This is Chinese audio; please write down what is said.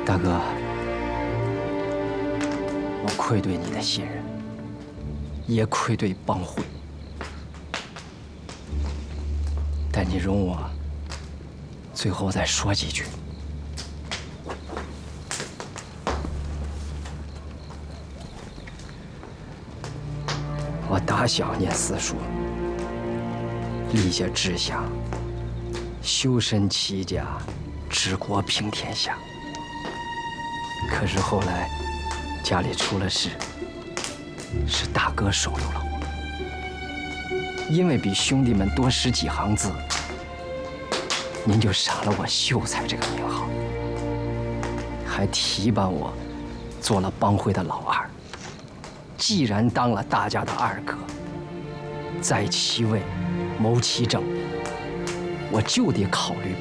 大哥，我愧对你的信任，也愧对帮会。但你容我最后再说几句。我打小念私塾，立下志向，修身齐家，治国平天下。可是后来家里出了事，是大哥收留了我。因为比兄弟们多识几行字，您就赏了我秀才这个名号，还提拔我做了帮会的老二。既然当了大家的二哥，在其位，谋其政，我就得考虑